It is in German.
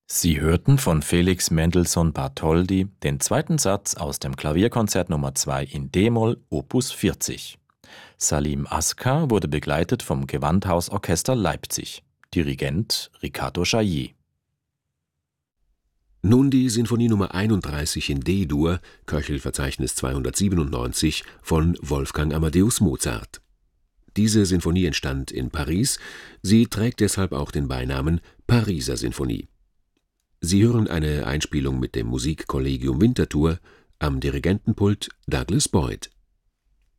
Sie hörten von Felix Mendelssohn Bartholdy den zweiten Satz aus dem Klavierkonzert Nummer 2 in d-Moll, Opus 40. Salim Askar wurde begleitet vom Gewandhausorchester Leipzig. Dirigent Riccardo Chailly. Nun die Sinfonie Nummer 31 in D-Dur, Köchelverzeichnis 297 von Wolfgang Amadeus Mozart. Diese Sinfonie entstand in Paris, sie trägt deshalb auch den Beinamen Pariser Sinfonie. Sie hören eine Einspielung mit dem Musikkollegium Winterthur, am Dirigentenpult Douglas Boyd.